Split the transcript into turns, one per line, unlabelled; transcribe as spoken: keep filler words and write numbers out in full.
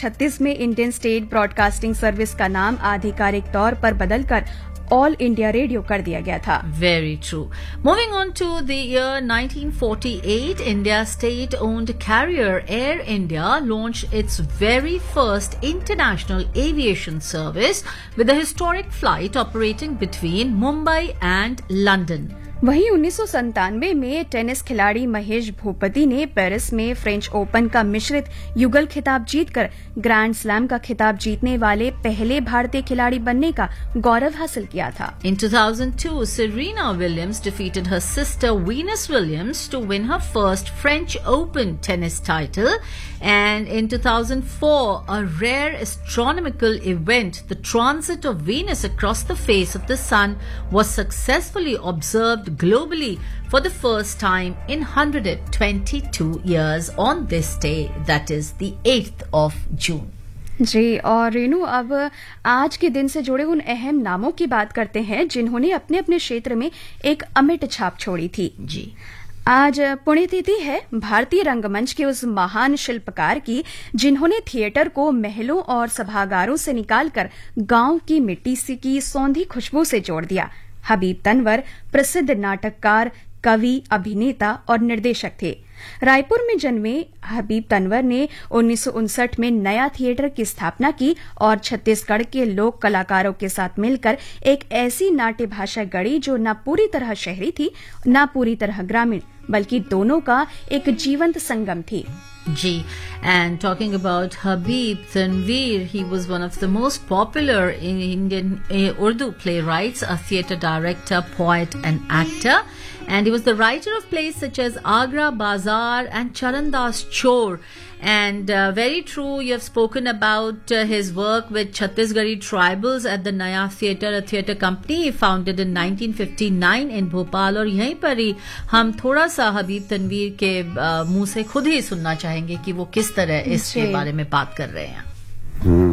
छत्तीस में Indian state broadcasting service का नाम आधिकारिक तौर पर बदलकर ऑल इंडिया रेडियो कर दिया गया था.
Very true. Moving on to the year nineteen forty-eight, India's state-owned carrier Air India launched its very first international aviation service with a historic flight operating between Mumbai and London.
वहीं उन्नीस सौ संतानवे में tennis खिलाड़ी महेश भूपति ने Paris में French open का मिश्रित युगल खिताब जीतकर ग्रैंड स्लैम का खिताब जीतने वाले पहले भारतीय खिलाड़ी बनने का गौरव हासिल किया था.
In two thousand two, Serena Williams defeated her sister Venus Williams to win her first French Open tennis title. And in two thousand four, a rare astronomical event, the transit of Venus across the face of the sun, was successfully observed globally for the first time in one hundred twenty-two years on this day, that is the eighth of June.
जी, और रेनू अब आज के दिन से जुड़े उन अहम नामों की बात करते हैं जिन्होंने अपने अपने क्षेत्र में एक अमिट छाप छोड़ी थी.
जी,
आज पुण्यतिथि है भारतीय रंगमंच के उस महान शिल्पकार की जिन्होंने थिएटर को महलों और सभागारों से निकालकर गांव की मिट्टी से की सौंधी खुशबू से जोड़ दिया. हबीब तनवर प्रसिद्ध नाटककार, कवि, अभिनेता और निर्देशक थे. रायपुर में जन्मे हबीब तनवर ने उन्नीस सौ उनसठ में नया थिएटर की स्थापना की और छत्तीसगढ़ के लोक कलाकारों के साथ मिलकर एक ऐसी नाट्य भाषा गढ़ी जो न पूरी तरह शहरी थी न पूरी तरह ग्रामीण, बल्कि दोनों का एक जीवंत संगम थी.
G. And talking about Habib Tanveer, he was one of the most popular in Indian uh, Urdu playwrights, a theatre director, poet and actor. And he was the writer of plays such as Agra Bazaar and Charandas Chor. And uh, very true, you have spoken about uh, his work with Chhattisgarhi tribals at the Naya Theatre, a theatre company founded in nineteen fifty-nine in Bhopal. और यहीं पर ही हम थोड़ा सा हबीब तनवीर के uh, मुंह से खुद ही सुनना चाहेंगे कि वो किस तरह इसके बारे में बात कर रहे हैं.